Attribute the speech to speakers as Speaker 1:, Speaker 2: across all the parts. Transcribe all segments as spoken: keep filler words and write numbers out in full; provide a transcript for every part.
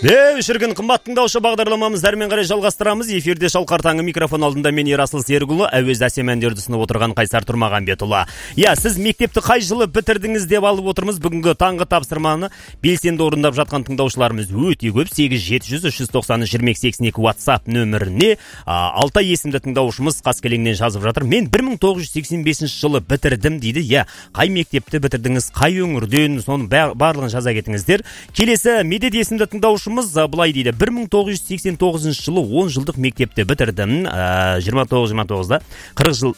Speaker 1: Ей, шіркін қымбат тыңдаушы, бағдарламамыз әрмен қарай жалғастырамыз. Эфирде Шалқар таңы, микрофон алдында мен Ерасыл Серікұлы, әуез әсем әндерді ұсынып отырған Қайсар Тұрмағанбетұлы. Я, сіз мектепті қай жылы бітірдіңіз деп алып отырмыз. Бүгінгі таңғы тапсырманы белсенді орындап жатқан тыңдаушыларымыз өте көп. сегіз жеті жүз үш жүз тоқсан үш жиырма екі сексен екі WhatsApp нөміріне Алтай есімді тыңдаушымыз қаскелеңнен жазып жатыр. Мен бір мың тоғыз жүз сексен бесінші жылы бітірдім дейді. Я, қай мектепті бітірдіңіз, қай өңірден, соның барлығын жаза кетіңіздер. Келесі Медет есімді тыңдаушымыз былай дейді: бір мың тоғыз жүз сексен тоғызыншы жылы он жылдық мектепте бітірдім. жиырма тоғыз жиырма тоғызда қырық жыл,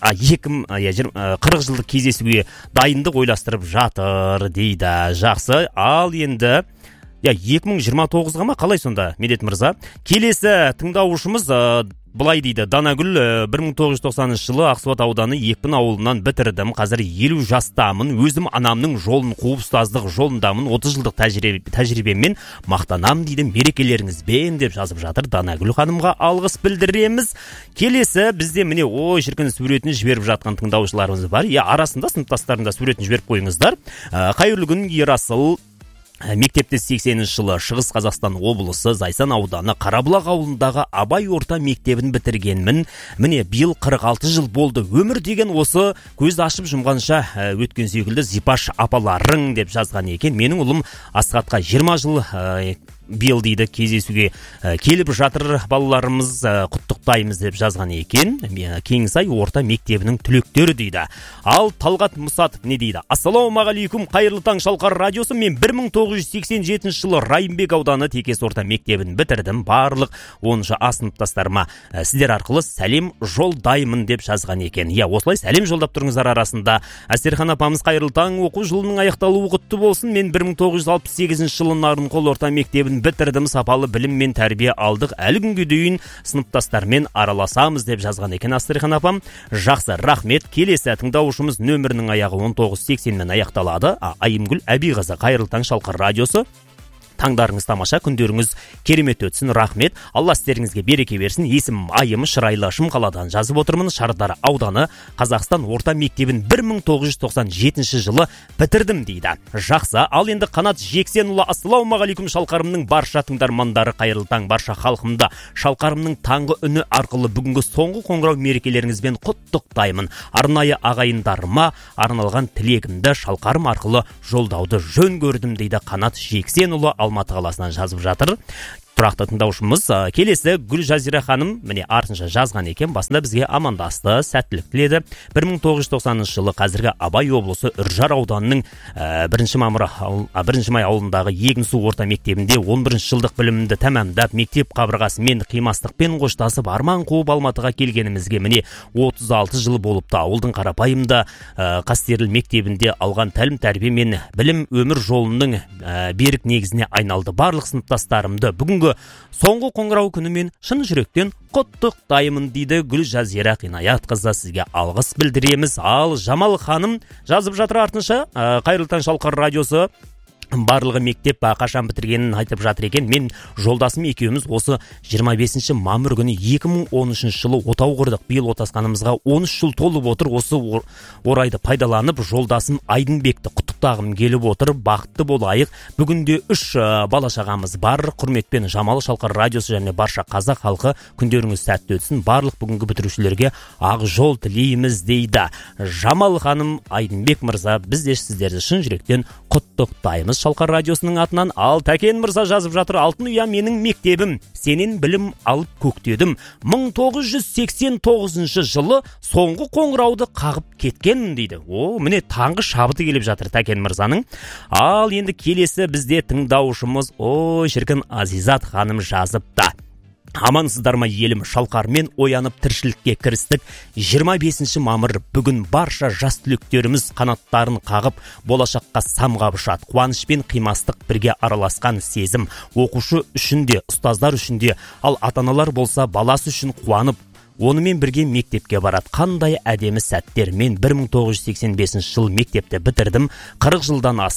Speaker 1: қырық жылдық кездесуге дайындық ойластырып жатыр дейді. Жақсы. Ал енді екі мың жиырма тоғызға ма, қалай сонда, Медет мырза? Келесі тыңдаушымыз былай дейді: Данагүл, бір мың тоғыз жүз тоқсаныншы жылы Ақсуат ауданы Екпін ауылынан бітірдім. Қазір елу жастамын. Өзім анамның жолын қуып ұстаздық жолындамын. отыз жылдық тәжірибеммен мақтанам дейді. Мерекелеріңізбен деп жазып жатыр. Данагүл ханымға алғыс білдіреміз. Келесі бізде міне ой шіркін суретін жіберіп жатқан тыңдаушыларымыз бар. Я, арасында сыныптастарында суретін жіберіп қойыңыздар. Қайырлы күн, Ерасыл. Мектепте сексенінші жылы Шығыс Қазақстан облысы Зайсан ауданы Қарабұлақ ауылындағы Абай орта мектебін бітіргенмін. Міне биыл қырық алты жыл болды. Өмір деген осы, көзді ашып жұмғанша өткен секілді, Зипаш апаларың деп жазған екен. Менің ұлым Асхатқа жиырма жыл биыл дейді кездесуге келіп жатыр. Балаларымыз құттықтаймыз деп жазған екен. Кеңсай орта мектебінің түлектері дейді. Ал Талғат Мұсатов не дейді? Ассалаумағалейкум, қайырлы таң Шалқар радиосы. Мен бір мың тоғыз жүз сексен жетінші жылы Райымбек ауданы Текес орта мектебін бітірдім. Барлық оныншы А сыныптастарыма сіздер арқылы сәлем жолдаймын деп жазған екен. Я, осылай сәлем жолдап тұрыңыздар арасында. Әсерхан апамыз, қайырлы таң, оқу жылының аяқталуы құтты болсын. Мен бір мың тоғыз жүз алпыс сегізінші жылы Нарынқол орта мектебін бітірдім. Сапалы білім мен тәрбие алдық. Әлі күнге дейін сыныптастармен араласамыз деп жазған екен Астерхан апам. Жақсы, рахмет. Келесі тыңдаушымыз нөмірінің аяғы он тоғыз сексенмен аяқталады. Айымгүл Әбиқызы, қайырлы таң Шалқар радиосы. Таңдарыңыз тамаша, күндеріңіз керемет өтсін, рахмет. Алла істеріңізге береке берсін. Есімім Айым, Шырайлы Шымқаладан жазып отырмын. Шардар ауданы Қазақстан орта мектебін бір мың тоғыз жүз тоқсан жетінші жылы бітірдім дейді. Жақсы. Ал енді Қанат Жексенұлы, ассалаумағалейкум Шалқарымның барша тыңдармандары, қайырлы таң барша халқымда. Шалқарымның таңғы үні арқылы бүгінгі соңғы қоңырау мерекелеріңізбен құттықтаймын. Арнайы ағайындарыма арналған тілегімді Шалқарым арқылы жолдауды жөн көрдім дейді Қанат Жексенұлы Алматы қаласынан жазып жатыр. Тұрақты тыңдаушымыз. Келесі Гүлжазира ханым міне артынша жазған екен. Басында бізге амандасты, сәттілік тіледі. бір мың тоғыз жүз тоқсаныншы жылы қазіргі Абай облысы Үржар ауданының бірінші май ауылындағы Егінсу орта мектебінде он бірінші жылдық білімімді тәмамдап, мектеп қабырғасымен қимастықпен қоштасып, арман қуып Алматыға келгенімізге міне отыз алты жыл болыпты. Ауылдың қарапайымда Қастерлі мектебінде алған тәлім тәрбие мен білім өмір жолының берік негізіне айналды. Барлық сыныптастарымды бүгінгі соңғы қоңырау күнімен шын жүректен құттықтаймын дейді Гүлжазира Қинаятқызы. Сізге алғыс білдіреміз. Ал Жамал ханым жазып жатыр артынша: қайырлы таң Шалқар радиосы. Барлығы мектеп қашан бітіргенін айтып жатыр екен. Мен жолдасым екеуміз осы жиырма бесінші мамыр күні екі мың он үшінші жылы отау құрдық. Биыл отасқанымызға он үш жыл толып отыр. Осы орайды пайдаланып жолдасым Айдынбекті құттықтағым келіп отыр. Бақытты болайық. Бүгінде үш бала шағамыз бар. Құрметпен Жамал, Шалқар радиосы және барша қазақ халқы күндеріңіз сәтті өтсін. Барлық бүгінгі бітірушілерге ақ жол тілейміз дейді Жамал ханым. Айдынбек мырза, біз де сіздерді шын жүректен құттықтаймыз Шалқар радиосының атынан. Ал Тәкен мырза жазып жатыр: алтын ұя менің мектебім, сенен білім алып көктедім. мың тоғыз жүз сексен тоғызыншы жылы соңғы қоңырауды қағып кеткенмін дейді. О, міне таңғы шабыты келіп жатыр Тәкен мырзаның. Ал енді келесі бізде тыңдаушымыз ой шіркін Азизат ханым жазыпты: амансыздар ма елім, Шалқармен оянып тіршілікке кірістік. жиырма бесінші мамыр бүгін барша жас түлектеріміз қанаттарын қағып болашаққа самғап ұшады. Қуанышпен қимастық бірге араласқан сезім. Оқушы үшін де, ұстаздар үшін де, ал ата-аналар болса баласы үшін қуанып онымен бірге мектепке барады. Қандай әдемі сәттер. Мен бір мың тоғыз жүз сексен бесінші жыл мектепті бітірдім. қырық жылдан асты.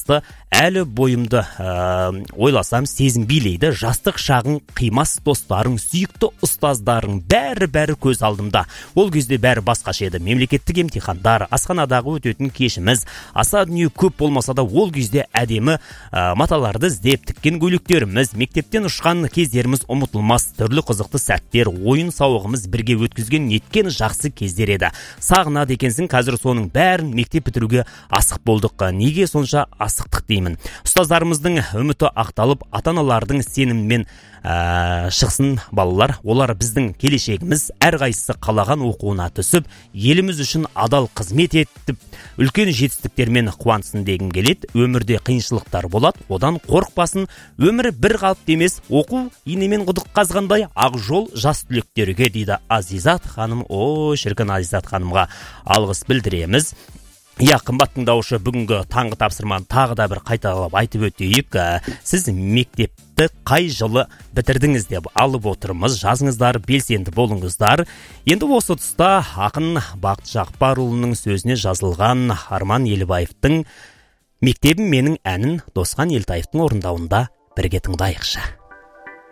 Speaker 1: әлі бойымды ә, ойласам сезім билейді, жастық шағың қимас достарың, сүйікті ұстаздарың бәрі-бәрі көз алдымда. Ол кезде бәрі басқаша еді. Мемлекеттік емтихандар, асханадағы өтетін кешіміз, аса дүние көп болмаса да ол кезде әдемі ә, маталарды іздеп тіккен көйлектеріміз, мектептен ұшқан кездеріміз ұмытылмас, түрлі қызықты сәттер, ойын сауығымыз бірге өткізген неткен жақсы кездер еді. Сағынады екенсің, қазір соның бәрін мектеп бітіруге асық болдық. Неге сонша асықтық деймін. Ұстаздарымыздың үміті ақталып, ата-аналардың сеніммен ә, шықсын балалар. Олар біздің келешегіміз, әрқайсысы қалаған оқуына түсіп, еліміз үшін адал қызмет етіп, үлкен жетістіктермен қуансын дегім келеді. Өмірде қиыншылықтар болады, одан қорықпасын. Өмір бір қалыпты емес, оқу инемен құдық қазғандай ақ жол жас түлектерге дейді Азизат ханым. О, шіркін, Азизат ханымға алғыс білдіреміз. Я, қымбат тыңдаушы, бүгінгі таңғы тапсырманы тағы да бір қайталап айтып өтейік. Сіз мектепті қай жылы бітірдіңіз деп алып отырмыз. Жазыңыздар, белсенді болыңыздар. Енді осы тұста ақын Бақыт Жақпарұлының сөзіне жазылған Арман Елібаевтың «Мектебім менің» әнін Досқан Елтаевтың орындауында бірге тыңдайықшы.